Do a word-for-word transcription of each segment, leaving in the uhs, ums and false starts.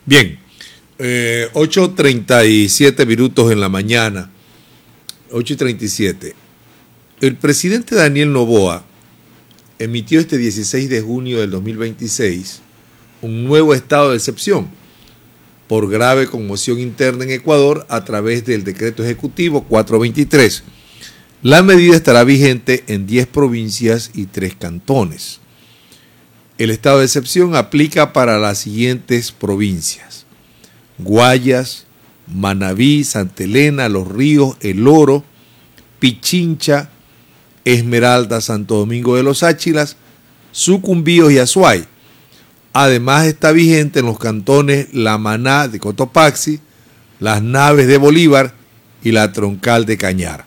Bien, eh, ocho treinta y siete minutos en la mañana, ocho y treinta y siete. El presidente Daniel Noboa emitió este dieciséis de junio del dos mil veintiséis un nuevo estado de excepción por grave conmoción interna en Ecuador a través del decreto ejecutivo cuatrocientos veintitrés. La medida estará vigente en diez provincias y tres cantones. El estado de excepción aplica para las siguientes provincias: Guayas, Manabí, Santa Elena, Los Ríos, El Oro, Pichincha, Esmeralda, Santo Domingo de los Áchilas, Sucumbíos y Azuay. Además está vigente en los cantones La Maná de Cotopaxi, Las Naves de Bolívar y la Troncal de Cañar.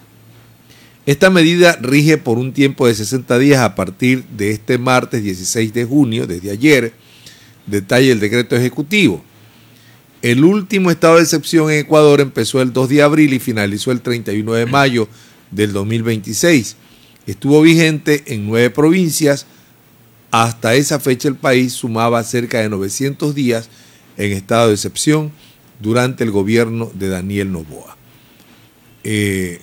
Esta medida rige por un tiempo de sesenta días a partir de este martes dieciséis de junio, desde ayer, detalla el decreto ejecutivo. El último estado de excepción en Ecuador empezó el dos de abril y finalizó el treinta y uno de mayo del dos mil veintiséis. Estuvo vigente en nueve provincias. Hasta esa fecha el país sumaba cerca de novecientos días en estado de excepción durante el gobierno de Daniel Noboa. Eh,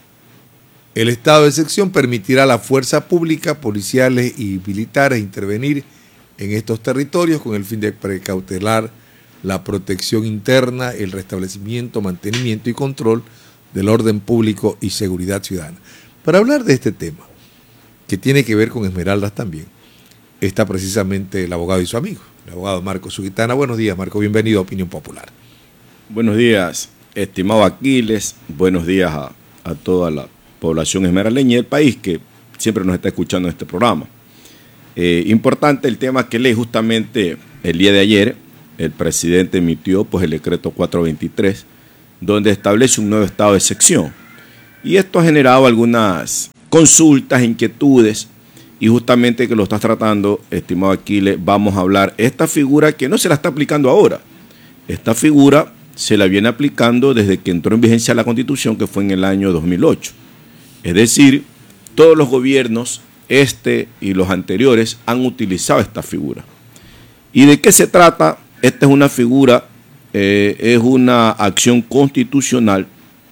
el estado de excepción permitirá a la fuerza pública, policiales y militares intervenir en estos territorios con el fin de precautelar la protección interna, el restablecimiento, mantenimiento y control del orden público y seguridad ciudadana. Para hablar de este tema, que tiene que ver con Esmeraldas también, está precisamente el abogado y su amigo, el abogado Marco Suguitana. Buenos días, Marco, bienvenido a Opinión Popular. Buenos días, estimado Aquiles, buenos días a, a toda la población esmeraldeña del país que siempre nos está escuchando en este programa. Eh, importante el tema que leí justamente el día de ayer. El presidente emitió pues, el decreto cuatrocientos veintitrés, donde establece un nuevo estado de excepción. Y esto ha generado algunas consultas, inquietudes, y justamente que lo estás tratando, estimado Aquiles, vamos a hablar esta figura que no se la está aplicando ahora. Esta figura se la viene aplicando desde que entró en vigencia la Constitución, que fue en el año dos mil ocho. Es decir, todos los gobiernos, este y los anteriores, han utilizado esta figura. ¿Y de qué se trata? Esta es una figura, eh, es una acción constitucional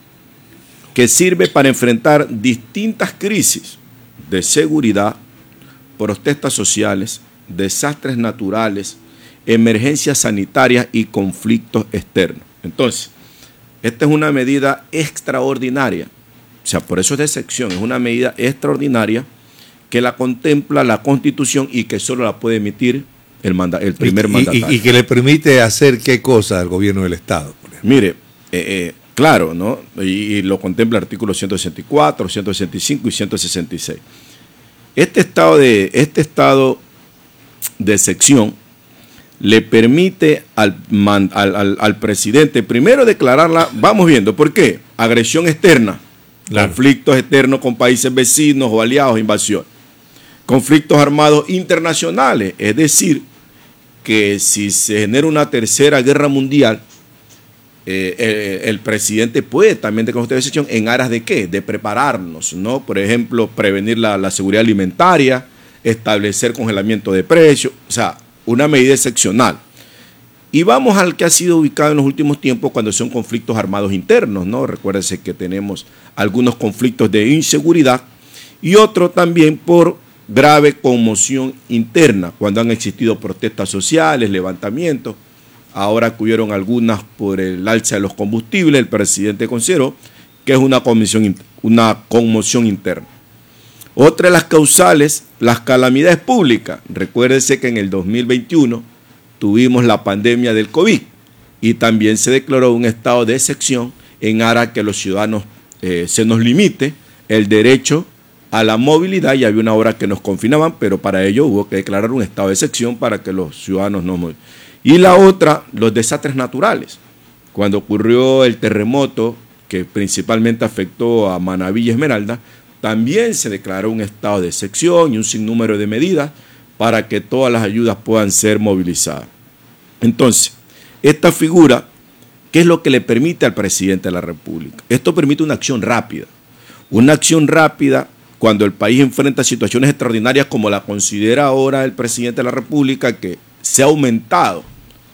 que sirve para enfrentar distintas crisis de seguridad, protestas sociales, desastres naturales, emergencias sanitarias y conflictos externos. Entonces, esta es una medida extraordinaria, o sea, por eso es de excepción, es una medida extraordinaria que la contempla la Constitución y que solo la puede emitir el, manda, el primer y, mandatario. Y, y que le permite hacer qué cosa al gobierno del Estado. Mire, eh, eh, claro, ¿no? Y, y lo contempla el artículo ciento sesenta y cuatro, ciento sesenta y cinco y ciento sesenta y seis. Este estado de, este estado de excepción le permite al, al, al, al presidente primero declararla, vamos viendo, ¿por qué? Agresión externa, claro. Conflictos externos con países vecinos o aliados, invasión. Conflictos armados internacionales, es decir, que si se genera una tercera guerra mundial, eh, eh, el presidente puede también declarar esta decisión en aras de qué, de prepararnos, ¿no? Por ejemplo, prevenir la, la seguridad alimentaria, establecer congelamiento de precios, o sea, una medida excepcional. Y vamos al que ha sido ubicado en los últimos tiempos cuando son conflictos armados internos, ¿no? Recuérdense que tenemos algunos conflictos de inseguridad y otro también por grave conmoción interna, cuando han existido protestas sociales, levantamientos. Ahora acudieron algunas por el alza de los combustibles. El presidente consideró que es una, comisión, una conmoción interna. Otra de las causales, las calamidades públicas. Recuérdense que en el dos mil veintiuno tuvimos la pandemia del COVID y también se declaró un estado de excepción en aras que los ciudadanos eh, se nos limite el derecho a la movilidad, y había una hora que nos confinaban, pero para ello hubo que declarar un estado de excepción para que los ciudadanos no movieran. Y la otra, los desastres naturales. Cuando ocurrió el terremoto, que principalmente afectó a Manabí y Esmeralda, también se declaró un estado de excepción y un sinnúmero de medidas para que todas las ayudas puedan ser movilizadas. Entonces, esta figura, ¿qué es lo que le permite al presidente de la República? Esto permite una acción rápida. Una acción rápida cuando el país enfrenta situaciones extraordinarias como la considera ahora el presidente de la República, que se ha aumentado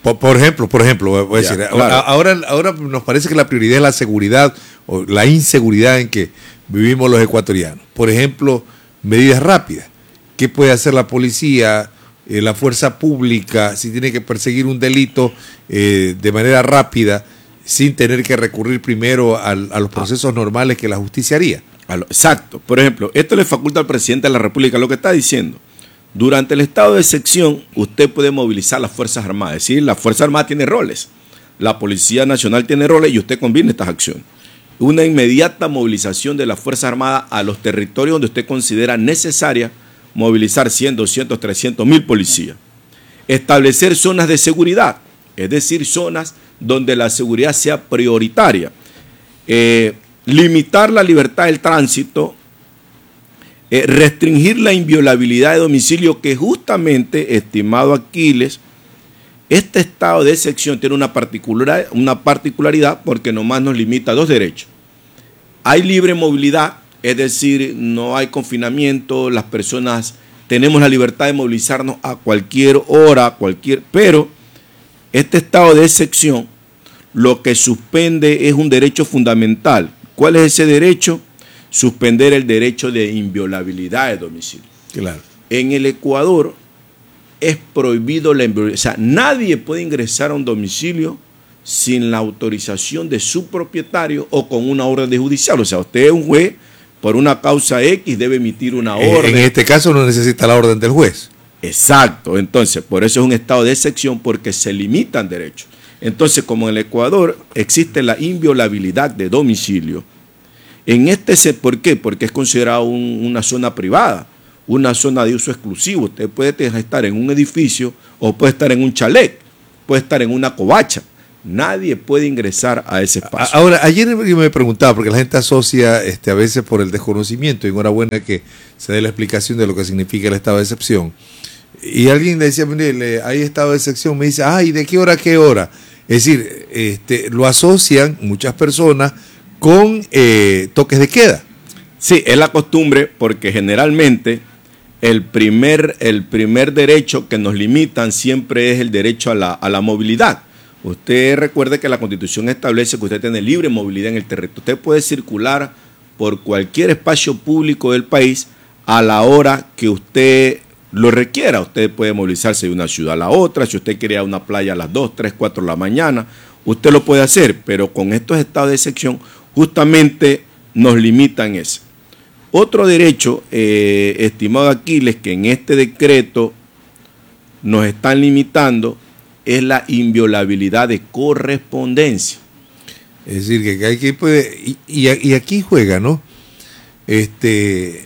Por, por ejemplo, por ejemplo, voy a decir, Ya, claro. ahora, ahora nos parece que la prioridad es la seguridad o la inseguridad en que vivimos los ecuatorianos. Por ejemplo, medidas rápidas. ¿Qué puede hacer la policía, eh, la fuerza pública, si tiene que perseguir un delito eh, de manera rápida, sin tener que recurrir primero al, a los procesos normales que la justicia haría? Exacto. Por ejemplo, esto le faculta al presidente de la República lo que está diciendo. Durante el estado de excepción, usted puede movilizar las Fuerzas Armadas. Es decir, la Fuerza Armada tiene roles. La Policía Nacional tiene roles y usted combina estas acciones. Una inmediata movilización de las Fuerzas Armadas a los territorios donde usted considera necesaria movilizar cien, doscientos, trescientos mil policías. Establecer zonas de seguridad, es decir, zonas donde la seguridad sea prioritaria. Eh, limitar la libertad del tránsito. Eh, restringir la inviolabilidad de domicilio, que justamente, estimado Aquiles, este estado de excepción tiene una, particular, una particularidad porque nomás nos limita a dos derechos. Hay libre movilidad, es decir, no hay confinamiento, las personas tenemos la libertad de movilizarnos a cualquier hora, cualquier, pero este estado de excepción lo que suspende es un derecho fundamental. ¿Cuál es ese derecho? Suspender el derecho de inviolabilidad de domicilio. Claro. En el Ecuador es prohibido la inviolabilidad. O sea, nadie puede ingresar a un domicilio sin la autorización de su propietario o con una orden de judicial. O sea, usted es un juez, por una causa X debe emitir una orden. En este caso no necesita la orden del juez. Exacto. Entonces, por eso es un estado de excepción, porque se limitan derechos. Entonces, como en el Ecuador existe la inviolabilidad de domicilio, en este, ¿por qué? Porque es considerado un, una zona privada, una zona de uso exclusivo. Usted puede estar en un edificio o puede estar en un chalet, puede estar en una covacha. Nadie puede ingresar a ese espacio. Ahora, ayer yo me preguntaba, porque la gente asocia este, a veces por el desconocimiento, y enhorabuena que se dé la explicación de lo que significa el estado de excepción. Y alguien le decía, mire, hay estado de excepción, me dice, ay, ¿de qué hora a qué hora? Es decir, este, lo asocian muchas personas con eh, toques de queda. Sí, es la costumbre, porque generalmente el primer, el primer derecho que nos limitan siempre es el derecho a la, a la movilidad. Usted recuerde que la Constitución establece que usted tiene libre movilidad en el territorio. Usted puede circular por cualquier espacio público del país a la hora que usted lo requiera. Usted puede movilizarse de una ciudad a la otra. Si usted quiere ir a una playa a las dos, tres, cuatro de la mañana, usted lo puede hacer, pero con estos estados de excepción justamente nos limitan eso. Otro derecho, eh, estimado Aquiles, que en este decreto nos están limitando es la inviolabilidad de correspondencia. Es decir, que hay que puede, y, y, y aquí juega, ¿no? Este,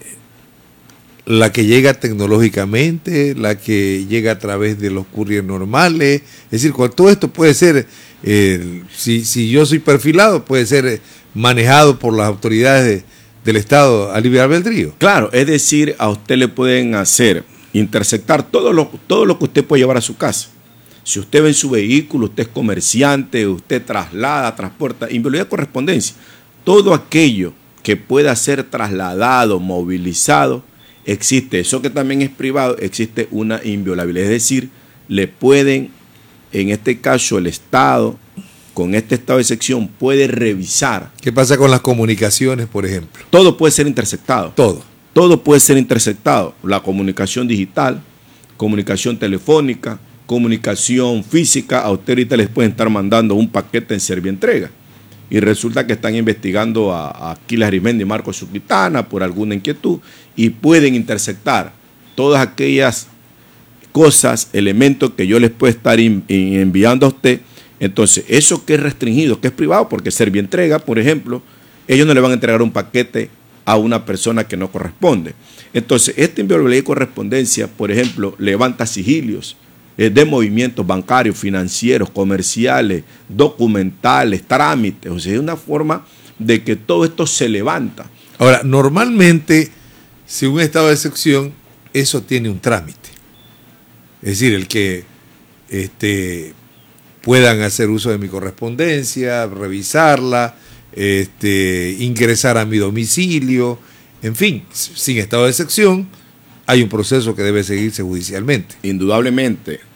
la que llega tecnológicamente, la que llega a través de los couriers normales. Es decir, con todo esto puede ser, eh, si, si yo soy perfilado, puede ser manejado por las autoridades de, del Estado a libre albedrío. Claro, es decir, a usted le pueden hacer interceptar todo lo, todo lo que usted puede llevar a su casa. Si usted ve en su vehículo, usted es comerciante, usted traslada, transporta, inviolabilidad de correspondencia. Todo aquello que pueda ser trasladado, movilizado, existe. Eso que también es privado, existe una inviolabilidad. Es decir, le pueden, en este caso el Estado, con este estado de excepción, puede revisar. ¿Qué pasa con las comunicaciones, por ejemplo? Todo puede ser interceptado. Todo. Todo puede ser interceptado. La comunicación digital, comunicación telefónica, comunicación física. A usted ahorita les pueden estar mandando un paquete en Servientrega y resulta que están investigando a, a Aquiles Arizmendi y Marcos Suquitana por alguna inquietud y pueden interceptar todas aquellas cosas, elementos que yo les puedo estar in, in, enviando a usted. Entonces, eso que es restringido, que es privado, porque Servientrega, por ejemplo, ellos no le van a entregar un paquete a una persona que no corresponde. Entonces, esta inviolabilidad de correspondencia, por ejemplo, levanta sigilios de movimientos bancarios, financieros, comerciales, documentales, trámites. O sea, es una forma de que todo esto se levanta. Ahora, normalmente, si un estado de excepción, eso tiene un trámite. Es decir, el que este, puedan hacer uso de mi correspondencia, revisarla, este, ingresar a mi domicilio, en fin, sin estado de excepción, hay un proceso que debe seguirse judicialmente. Indudablemente.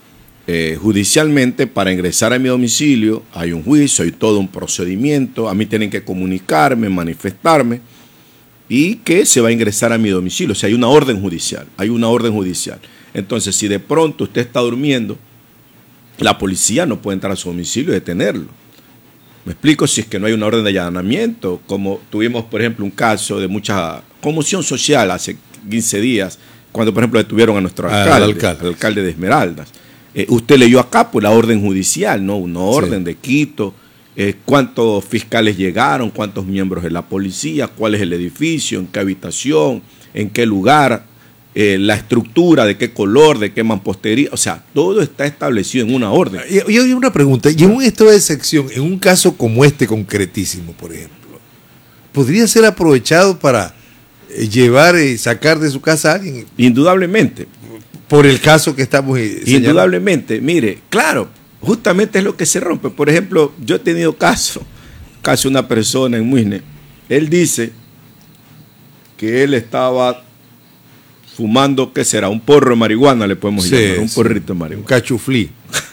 eh, judicialmente para ingresar a mi domicilio. Hay un juicio, hay todo un procedimiento. A mí tienen que comunicarme, manifestarme y que se va a ingresar a mi domicilio. O sea, hay una orden judicial, hay una orden judicial. Entonces, si de pronto usted está durmiendo, la policía no puede entrar a su domicilio y detenerlo. Me explico, si es que no hay una orden de allanamiento, como tuvimos, por ejemplo, un caso de mucha conmoción social hace quince días, cuando, por ejemplo, detuvieron a nuestro alcalde, al alcalde, al alcalde de Esmeraldas. Eh, usted leyó acá por la orden judicial, ¿no? Una orden sí. de Quito, eh, cuántos fiscales llegaron, cuántos miembros de la policía, cuál es el edificio, en qué habitación, en qué lugar, eh, la estructura, de qué color, de qué mampostería, o sea, todo está establecido en una orden. Y, y hay una pregunta, y en un estado de excepción, en un caso como este concretísimo, por ejemplo, ¿podría ser aprovechado para llevar y sacar de su casa a alguien? Indudablemente. Por el caso que estamos señalando. Indudablemente, mire, claro, justamente es lo que se rompe. Por ejemplo, yo he tenido caso, caso de una persona en Muisne, él dice que él estaba fumando, ¿qué será? Un porro de marihuana, le podemos sí, llamar, un sí, porrito de marihuana. Un cachuflí.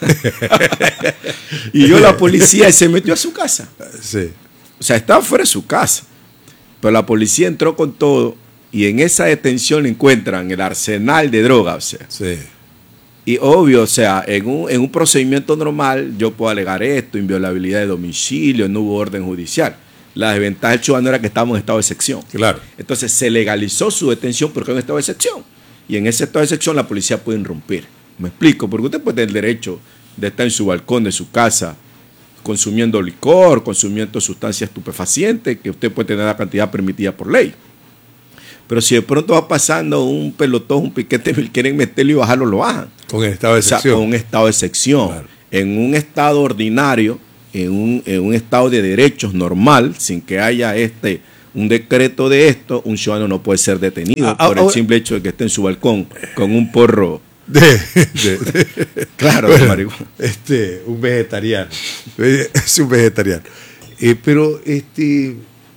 Y yo la policía y se metió a su casa. Sí. O sea, estaba fuera de su casa. Pero la policía entró con todo y en esa detención encuentran el arsenal de droga, o sea. Sí. Y obvio, o sea, en un, en un procedimiento normal yo puedo alegar esto, inviolabilidad de domicilio, no hubo orden judicial. La desventaja del ciudadano era que estábamos en estado de excepción. Claro. Entonces se legalizó su detención porque era un estado de excepción. Y en ese estado de excepción la policía puede irrumpir. ¿Me explico? Porque usted puede tener el derecho de estar en su balcón de su casa consumiendo licor, consumiendo sustancias estupefacientes, que usted puede tener la cantidad permitida por ley. Pero si de pronto va pasando un pelotón, un piquete, quieren meterlo y bajarlo, lo bajan. Con el estado de excepción. O sea, con un estado de excepción. Claro. En un estado ordinario, en un, en un estado de derechos normal, sin que haya este un decreto de esto, un ciudadano no puede ser detenido ah, por ah, el simple hecho de que esté en su balcón con un porro. De, de, de, claro, bueno, de marihuana. Este, un vegetariano. Es un vegetariano. Eh, pero este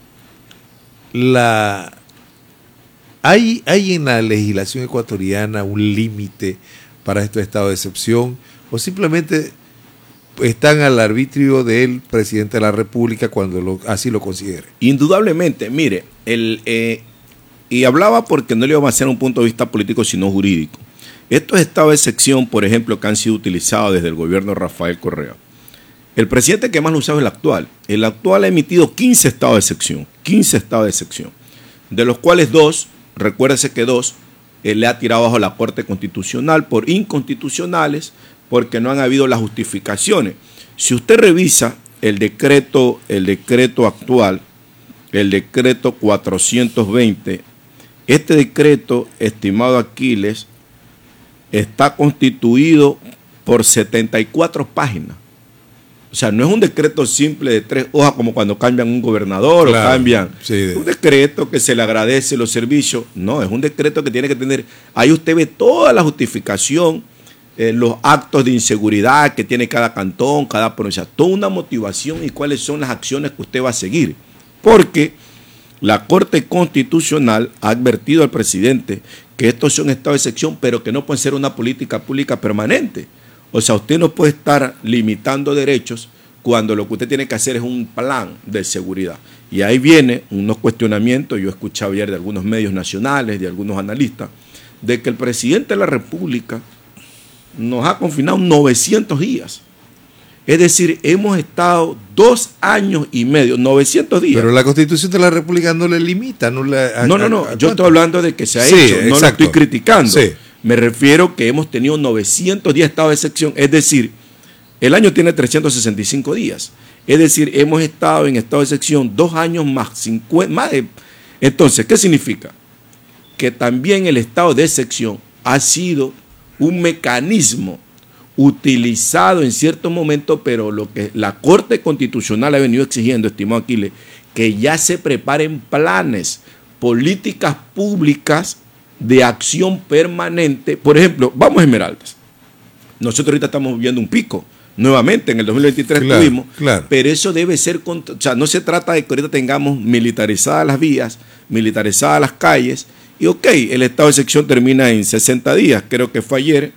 la hay, hay en la legislación ecuatoriana un límite para estos estados de excepción, o simplemente están al arbitrio del presidente de la República cuando lo, así lo considere. Indudablemente, mire, el eh, y hablaba porque no le íbamos a hacer un punto de vista político, sino jurídico. Estos estados de excepción, por ejemplo, que han sido utilizados desde el gobierno de Rafael Correa. El presidente que más lo usaba es el actual. El actual ha emitido quince estados de excepción, quince estados de excepción, de los cuales dos, recuérdese que dos, él le ha tirado bajo la Corte Constitucional por inconstitucionales, porque no han habido las justificaciones. Si usted revisa el decreto, el decreto actual, el decreto cuatrocientos veinte, este decreto, estimado Aquiles, está constituido por setenta y cuatro páginas. O sea, no es un decreto simple de tres hojas como cuando cambian un gobernador claro, o cambian sí, de... un decreto que se le agradece los servicios. No, es un decreto que tiene que tener, ahí usted ve toda la justificación, eh, los actos de inseguridad que tiene cada cantón, cada provincia, toda una motivación y cuáles son las acciones que usted va a seguir. Porque la Corte Constitucional ha advertido al presidente que estos son estados de excepción, pero que no pueden ser una política pública permanente. O sea, usted no puede estar limitando derechos cuando lo que usted tiene que hacer es un plan de seguridad. Y ahí viene unos cuestionamientos, yo escuché ayer de algunos medios nacionales, de algunos analistas, de que el presidente de la República nos ha confinado novecientos días. Es decir, hemos estado dos años y medio, novecientos días. Pero la Constitución de la República no le limita. No, le, a, no, no, no. A, a, yo estoy hablando de que se ha sí, hecho, no exacto. lo estoy criticando. Sí. Me refiero que hemos tenido novecientos días de estado de excepción. Es decir, el año tiene trescientos sesenta y cinco días. Es decir, hemos estado en estado de excepción dos años más. cincuenta, más de, entonces, ¿qué significa? Que también el estado de excepción ha sido un mecanismo utilizado en cierto momento, pero lo que la Corte Constitucional ha venido exigiendo, estimado Aquiles, que ya se preparen planes, políticas públicas de acción permanente. Por ejemplo, vamos a Esmeraldas. Nosotros ahorita estamos viviendo un pico, nuevamente en el dos mil veintitrés claro, tuvimos, claro. Pero eso debe ser, o sea, no se trata de que ahorita tengamos militarizadas las vías, militarizadas las calles, y ok, el estado de excepción termina en sesenta días, creo que fue ayer,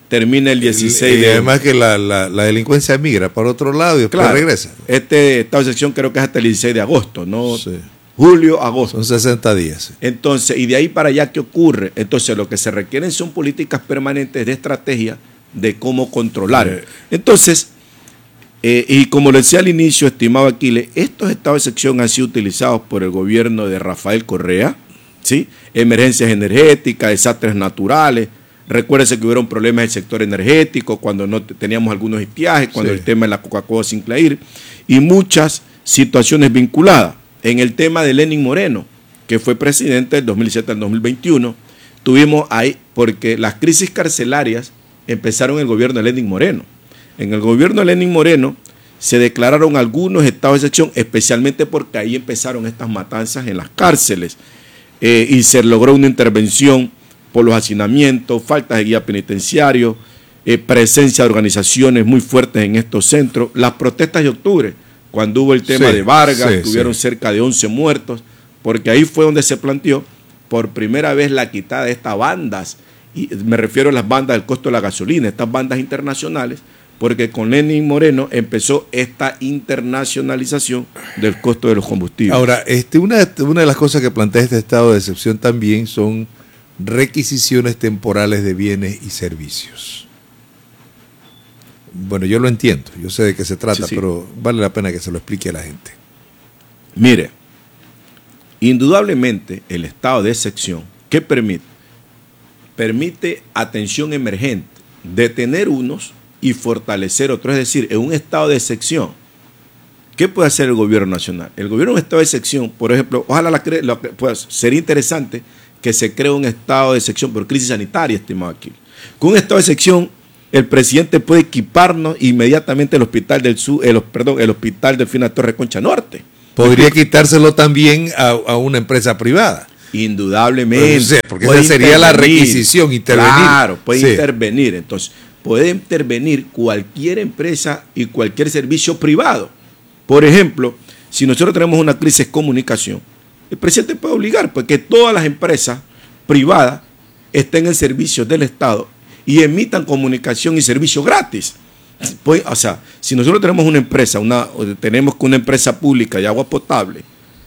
termina el dieciséis y de... además que la, la, la delincuencia migra para otro lado y después claro, regresa. Este estado de excepción creo que es hasta el dieciséis de agosto, ¿no? Sí. Julio, agosto. Son sesenta días. Sí. Entonces, y de ahí para allá, ¿qué ocurre? Entonces, lo que se requieren son políticas permanentes de estrategia de cómo controlar. Eh. Entonces, eh, y como le decía al inicio, estimado Aquiles, estos estados de excepción han sido utilizados por el gobierno de Rafael Correa, ¿sí? Emergencias energéticas, desastres naturales. Recuérdese que hubieron problemas en el sector energético, cuando no teníamos algunos estiajes, cuando sí. el tema de la Coca-Cola Sinclair, y muchas situaciones vinculadas. En el tema de Lenín Moreno, que fue presidente del dos mil siete al dos mil veintiuno, tuvimos ahí, porque las crisis carcelarias empezaron en el gobierno de Lenín Moreno. En el gobierno de Lenín Moreno se declararon algunos estados de excepción, especialmente porque ahí empezaron estas matanzas en las cárceles, eh, y se logró una intervención por los hacinamientos, faltas de guía penitenciario, eh, presencia de organizaciones muy fuertes en estos centros, las protestas de octubre, cuando hubo el tema sí, de Vargas, sí, tuvieron sí. cerca de once muertos, porque ahí fue donde se planteó por primera vez la quitada de estas bandas, y me refiero a las bandas del costo de la gasolina, estas bandas internacionales, porque con Lenín Moreno empezó esta internacionalización del costo de los combustibles. Ahora, este, una, una de las cosas que plantea este estado de excepción también son requisiciones temporales de bienes y servicios. Bueno, yo lo entiendo, yo sé de qué se trata, sí, sí. pero vale la pena que se lo explique a la gente. Mire, indudablemente el estado de excepción, ¿qué permite? Permite atención emergente, detener unos y fortalecer otros. Es decir, en un estado de excepción, ¿qué puede hacer el gobierno nacional? El gobierno en un estado de excepción, por ejemplo, ojalá la cre lo, pues, sería interesante que se cree un estado de excepción por crisis sanitaria, estimado aquí. Con un estado de excepción, el presidente puede equiparnos inmediatamente el hospital del sur, el, perdón, el hospital del Fina Torre Concha Norte. Podría porque, quitárselo también a, a una empresa privada. Indudablemente. O sea, porque esa sería la requisición, intervenir. Claro, puede sí. intervenir. Entonces, puede intervenir cualquier empresa y cualquier servicio privado. Por ejemplo, si nosotros tenemos una crisis de comunicación, el presidente puede obligar porque todas las empresas privadas estén en servicios del Estado y emitan comunicación y servicio gratis. Pues, o sea, si nosotros tenemos una empresa, una, tenemos que una empresa pública de agua potable,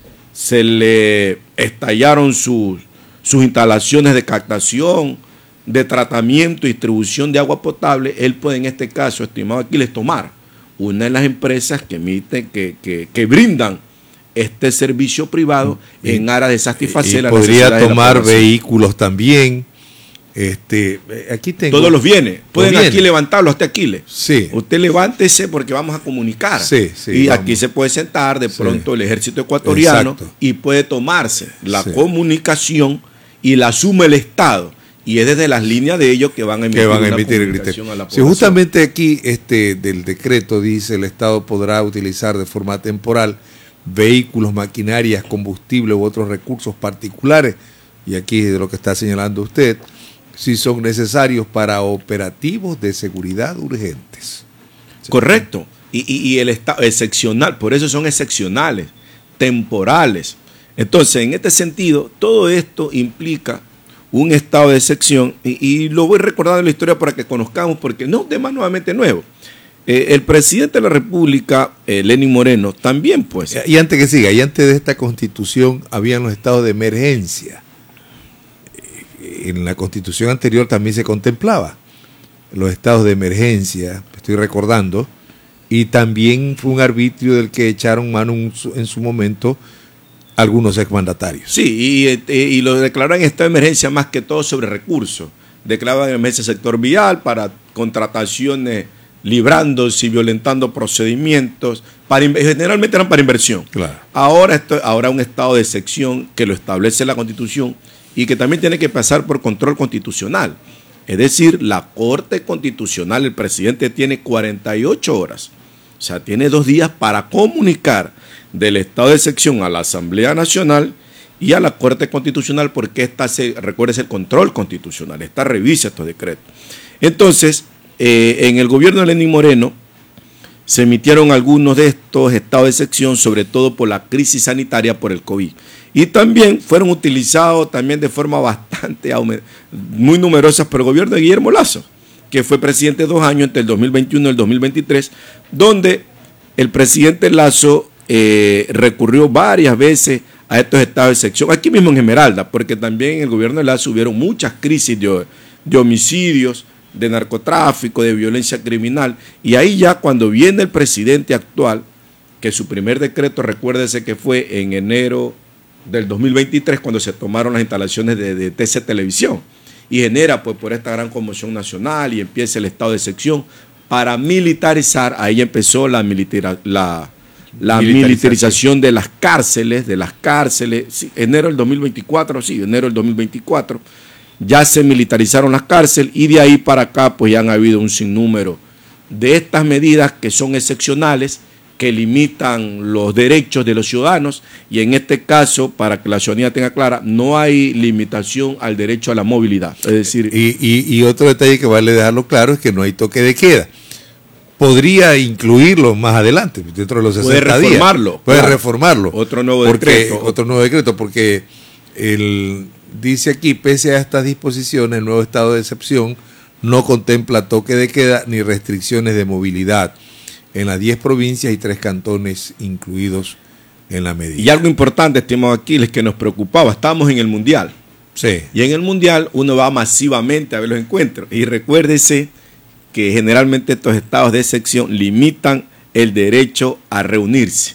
se le estallaron sus, sus instalaciones de captación, de tratamiento y distribución de agua potable, él puede en este caso, estimado Aquiles, tomar una de las empresas que emiten, que, que, que brindan este servicio privado y, en aras de satisfacer y la podría necesidad tomar de la vehículos también. Este, aquí tengo todos los bienes, pueden los aquí bienes. levantarlo hasta Aquiles. Sí. Usted levántese porque vamos a comunicar. Sí, sí, y vamos. aquí se puede sentar de pronto sí. el ejército ecuatoriano. Exacto. Y puede tomarse la sí. comunicación y la asume el Estado. Y es desde las líneas de ellos que van a emitir, que van a emitir el criterio. Si justamente aquí este del decreto dice el Estado podrá utilizar de forma temporal vehículos, maquinarias, combustible u otros recursos particulares, y aquí de lo que está señalando usted, si son necesarios para operativos de seguridad urgentes. Correcto. Y, y, y el estado excepcional, por eso son excepcionales, temporales. Entonces, en este sentido, todo esto implica un estado de excepción, y, y lo voy recordando en la historia para que conozcamos, porque no es un tema nuevamente nuevo. Eh, el presidente de la República, eh, Lenín Moreno, también pues... Y antes que siga, y antes de esta constitución habían los estados de emergencia. En la constitución anterior también se contemplaba los estados de emergencia, estoy recordando, y también fue un arbitrio del que echaron mano en su momento algunos exmandatarios. Sí, y, y lo declararon en estado de emergencia más que todo sobre recursos. Declaraban emergencia sector vial para contrataciones, librándose y violentando procedimientos, para, generalmente eran para inversión. Claro. Ahora, esto, ahora un estado de excepción que lo establece la Constitución y que también tiene que pasar por control constitucional. Es decir, la Corte Constitucional, el presidente tiene cuarenta y ocho horas, o sea, tiene dos días para comunicar del estado de excepción a la Asamblea Nacional y a la Corte Constitucional, porque esta se, recuerde, es el control constitucional, esta revisa estos decretos. Entonces, eh, en el gobierno de Lenín Moreno se emitieron algunos de estos estados de excepción, sobre todo por la crisis sanitaria por el COVID. Y también fueron utilizados también de forma bastante, muy numerosas por el gobierno de Guillermo Lazo, que fue presidente dos años, entre el dos mil veintiuno y el dos mil veintitrés, donde el presidente Lasso eh, recurrió varias veces a estos estados de excepción, aquí mismo en Esmeralda, porque también en el gobierno de Lasso hubieron muchas crisis de, de homicidios, de narcotráfico, de violencia criminal, y ahí ya cuando viene el presidente actual, que su primer decreto, recuérdese que fue en enero del dos mil veintitrés, cuando se tomaron las instalaciones de, de T C Televisión, y genera pues por esta gran conmoción nacional y empieza el estado de excepción para militarizar. Ahí empezó la, militara, la, la militarización. militarización de las cárceles, de las cárceles, sí, enero del dos mil veinticuatro, sí, enero del dos mil veinticuatro, ya se militarizaron las cárceles y de ahí para acá pues ya han habido un sinnúmero de estas medidas que son excepcionales, que limitan los derechos de los ciudadanos, y en este caso, para que la ciudadanía tenga clara, no hay limitación al derecho a la movilidad. Es decir, y, y, y otro detalle que vale dejarlo claro es que no hay toque de queda. Podría incluirlo más adelante, dentro de los sesenta días. Puede reformarlo. Puede claro. reformarlo. Otro nuevo porque, decreto. Otro nuevo decreto, porque el, dice aquí, pese a estas disposiciones, el nuevo estado de excepción no contempla toque de queda ni restricciones de movilidad en las diez provincias y tres cantones incluidos en la medida. Y algo importante, estimado Aquiles, que nos preocupaba, estábamos en el Mundial. Sí. Y en el Mundial uno va masivamente a ver los encuentros. Y recuérdese que generalmente estos estados de excepción limitan el derecho a reunirse.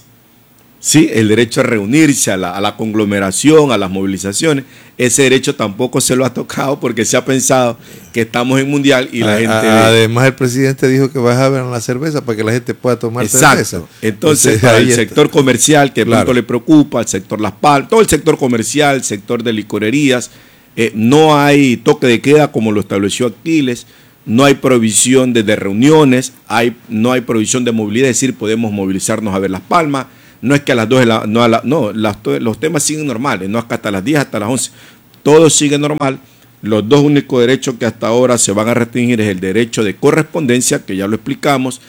Sí, el derecho a reunirse, a la, a la conglomeración, a las movilizaciones. Ese derecho tampoco se lo ha tocado porque se ha pensado que estamos en Mundial y la a, gente... A, además el presidente dijo que bajaban la cerveza para que la gente pueda tomar Exacto. cerveza. Entonces, Entonces para el sector comercial que de claro. pronto le preocupa, el sector Las Palmas, todo el sector comercial, el sector de licorerías, eh, no hay toque de queda como lo estableció Aquiles, no hay provisión de, de reuniones, hay, no hay provisión de movilidad, es decir, podemos movilizarnos a ver Las Palmas. No es que a las dos, de la, no, a la, no las, los temas siguen normales, no es que hasta las diez, hasta las once, todo sigue normal. Los dos únicos derechos que hasta ahora se van a restringir es el derecho de correspondencia, que ya lo explicamos,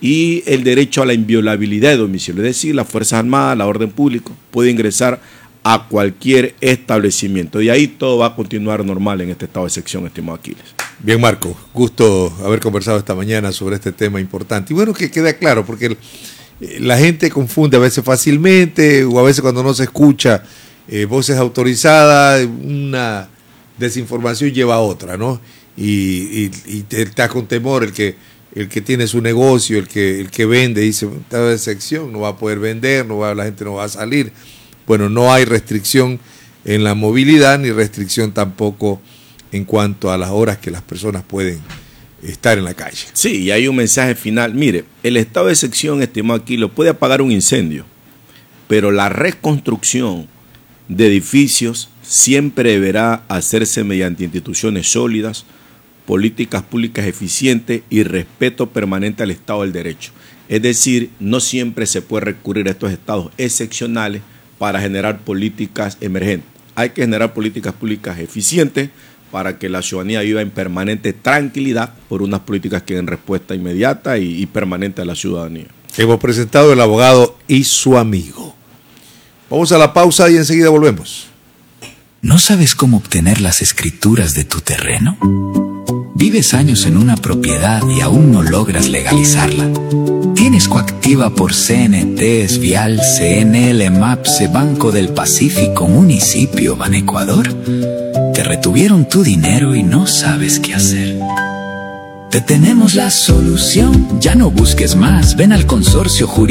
y el derecho a la inviolabilidad de domicilio. Es decir, las Fuerzas Armadas, la orden pública, puede ingresar a cualquier establecimiento. Y ahí todo va a continuar normal en este estado de excepción, estimado Aquiles. Bien, Marco, gusto haber conversado esta mañana sobre este tema importante. Y bueno, que queda claro, porque el, la gente confunde a veces fácilmente o a veces cuando no se escucha eh, voces autorizadas, una desinformación lleva a otra, ¿no? Y, y, y está con temor el que, el que tiene su negocio, el que, el que vende, dice, está de sección, no va a poder vender, no va, la gente no va a salir. Bueno, no hay restricción en la movilidad ni restricción tampoco en cuanto a las horas que las personas pueden estar en la calle. Sí, y hay un mensaje final. Mire, el estado de excepción, estimado aquí, lo puede apagar un incendio, pero la reconstrucción de edificios siempre deberá hacerse mediante instituciones sólidas, políticas públicas eficientes y respeto permanente al Estado del Derecho. Es decir, no siempre se puede recurrir a estos estados excepcionales para generar políticas emergentes. Hay que generar políticas públicas eficientes para que la ciudadanía viva en permanente tranquilidad por unas políticas que den respuesta inmediata y, y permanente a la ciudadanía. Hemos presentado el abogado y su amigo. Vamos a la pausa y enseguida volvemos. ¿No sabes cómo obtener las escrituras de tu terreno? ¿Vives años en una propiedad y aún no logras legalizarla? ¿Tienes coactiva por C N T, Vial, C N L, MAPSE, Banco del Pacífico, Municipio, Banecuador? Te retuvieron tu dinero y no sabes qué hacer. Te tenemos la solución. Ya no busques más. Ven al Consorcio Jurídico